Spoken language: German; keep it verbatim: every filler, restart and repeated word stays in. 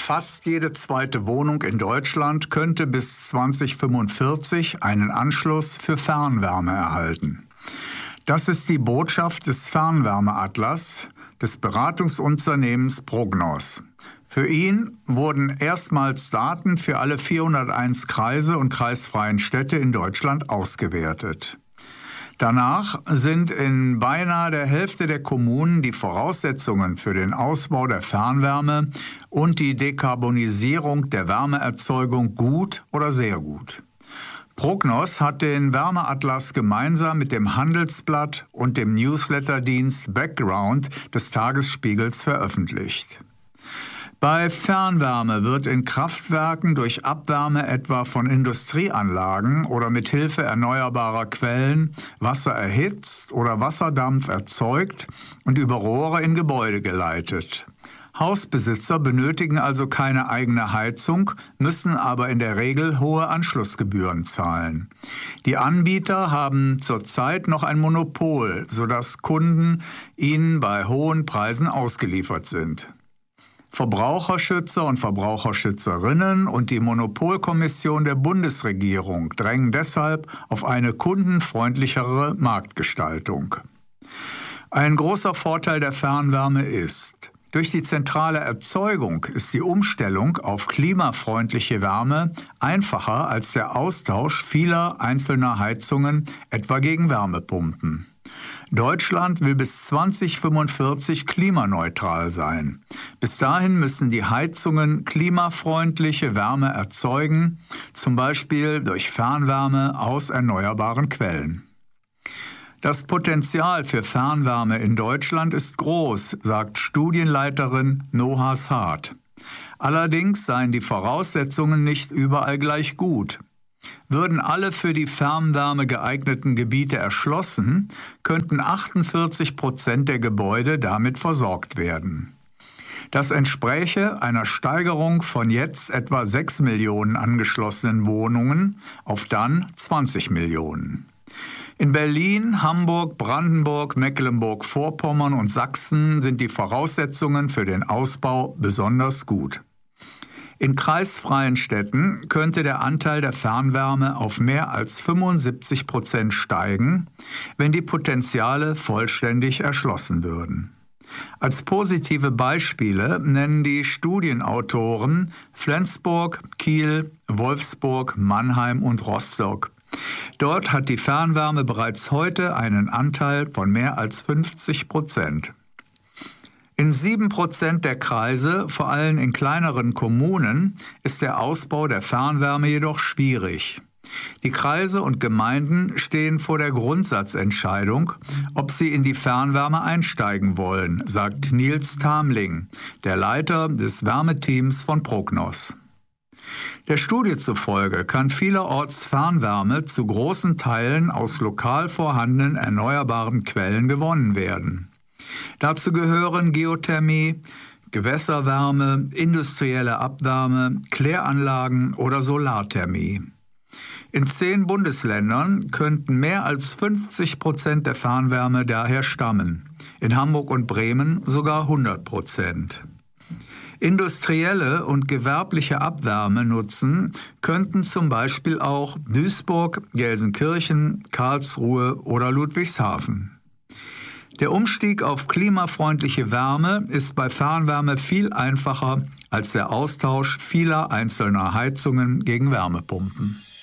Fast jede zweite Wohnung in Deutschland könnte bis zweitausendfünfundvierzig einen Anschluss für Fernwärme erhalten. Das ist die Botschaft des Fernwärmeatlas des Beratungsunternehmens Prognos. Für ihn wurden erstmals Daten für alle vierhunderteins Kreise und kreisfreien Städte in Deutschland ausgewertet. Danach sind in beinahe der Hälfte der Kommunen die Voraussetzungen für den Ausbau der Fernwärme und die Dekarbonisierung der Wärmeerzeugung gut oder sehr gut. Prognos hat den Wärmeatlas gemeinsam mit dem Handelsblatt und dem Newsletterdienst Background des Tagesspiegels veröffentlicht. Bei Fernwärme wird in Kraftwerken durch Abwärme etwa von Industrieanlagen oder mit Hilfe erneuerbarer Quellen Wasser erhitzt oder Wasserdampf erzeugt und über Rohre in Gebäude geleitet. Hausbesitzer benötigen also keine eigene Heizung, müssen aber in der Regel hohe Anschlussgebühren zahlen. Die Anbieter haben zurzeit noch ein Monopol, sodass Kunden ihnen bei hohen Preisen ausgeliefert sind. Verbraucherschützer und Verbraucherschützerinnen und die Monopolkommission der Bundesregierung drängen deshalb auf eine kundenfreundlichere Marktgestaltung. Ein großer Vorteil der Fernwärme ist: Durch die zentrale Erzeugung ist die Umstellung auf klimafreundliche Wärme einfacher als der Austausch vieler einzelner Heizungen, etwa gegen Wärmepumpen. Deutschland will bis zweitausendfünfundvierzig klimaneutral sein. Bis dahin müssen die Heizungen klimafreundliche Wärme erzeugen, zum Beispiel durch Fernwärme aus erneuerbaren Quellen. Das Potenzial für Fernwärme in Deutschland ist groß, sagt Studienleiterin Noha Saad. Allerdings seien die Voraussetzungen nicht überall gleich gut. Würden alle für die Fernwärme geeigneten Gebiete erschlossen, könnten achtundvierzig Prozent der Gebäude damit versorgt werden. Das entspräche einer Steigerung von jetzt etwa sechs Millionen angeschlossenen Wohnungen auf dann zwanzig Millionen. In Berlin, Hamburg, Brandenburg, Mecklenburg-Vorpommern und Sachsen sind die Voraussetzungen für den Ausbau besonders gut. In kreisfreien Städten könnte der Anteil der Fernwärme auf mehr als fünfundsiebzig Prozent steigen, wenn die Potenziale vollständig erschlossen würden. Als positive Beispiele nennen die Studienautoren Flensburg, Kiel, Wolfsburg, Mannheim und Rostock. Dort hat die Fernwärme bereits heute einen Anteil von mehr als fünfzig Prozent. In sieben Prozent der Kreise, vor allem in kleineren Kommunen, ist der Ausbau der Fernwärme jedoch schwierig. Die Kreise und Gemeinden stehen vor der Grundsatzentscheidung, ob sie in die Fernwärme einsteigen wollen, sagt Nils Tamling, der Leiter des Wärmeteams von Prognos. Der Studie zufolge kann vielerorts Fernwärme zu großen Teilen aus lokal vorhandenen erneuerbaren Quellen gewonnen werden. Dazu gehören Geothermie, Gewässerwärme, industrielle Abwärme, Kläranlagen oder Solarthermie. In zehn Bundesländern könnten mehr als fünfzig Prozent der Fernwärme daher stammen, in Hamburg und Bremen sogar hundert Prozent. Industrielle und gewerbliche Abwärme nutzen könnten zum Beispiel auch Duisburg, Gelsenkirchen, Karlsruhe oder Ludwigshafen. Der Umstieg auf klimafreundliche Wärme ist bei Fernwärme viel einfacher als der Austausch vieler einzelner Heizungen gegen Wärmepumpen.